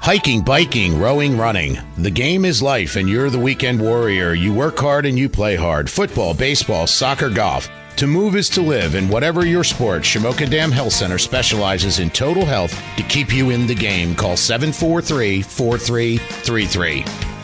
Hiking, biking, rowing, running. The game is life, and you're the weekend warrior. You work hard and you play hard. Football, baseball, soccer, golf. To move is to live, and whatever your sport, Shamokin Dam Health Center specializes in total health to keep you in the game. Call 743-4333.